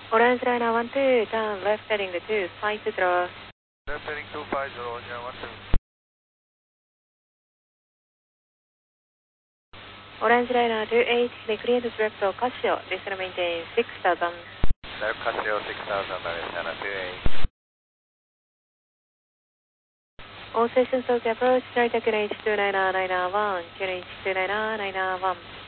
Orange liner 12, turn left heading 250. Left heading 250, Ocean 12. Orange liner 28, the clear to direct to Casio, descend maintain 6000. Direct Casio 6000, Arizona 28. All stations okay approach, Charlie H29991, QNH29991.